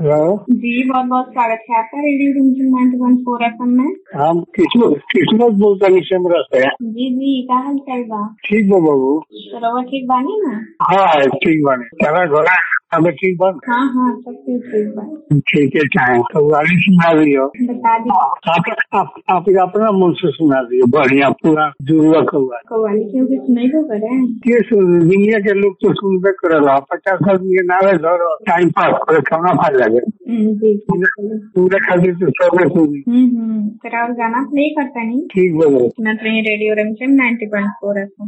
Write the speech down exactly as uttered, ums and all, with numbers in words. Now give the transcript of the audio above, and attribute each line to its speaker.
Speaker 1: Hello
Speaker 2: जी, बहुत बहुत स्वागत है आपका रेडियो रिमझिम नाइन्टी वन फोर एफ एम में।
Speaker 1: हम किस्मत किस्मत बोलते सिमरत है।
Speaker 2: जी जी, का हाल चाल बा?
Speaker 1: ठीक बा बाबू।
Speaker 2: तो रउआ ठीक बानी ना?
Speaker 1: हाँ ठीक बानी। तेरा घोड़ा हमें ठीक बन।
Speaker 2: हाँ हाँ, सब ठीक ठीक बा।
Speaker 1: ठीक है, चाहे तो गाड़ी सुना दियो।
Speaker 2: बता दी।
Speaker 1: आप आप आप अपना मन से सुना दियो, बढ़िया पूरा जुड़वा कौआ।
Speaker 2: कव्वाली क्यों कि सुनाई को करे?
Speaker 1: के सुन, दुनिया के लोग तो सुनबे करेला। पचास आदमी के नारे धरो, टाइम पास करे, खाना खा लगे।
Speaker 2: जी
Speaker 1: पूरे खातिर तो सब सुनी।
Speaker 2: हम्म हम्म, तेरा और गाना प्ले करता नहीं?
Speaker 1: ठीक बोलो।
Speaker 2: सुनत रही रेडियो रिमझिम नाइन्टी वन फोर एफ एम।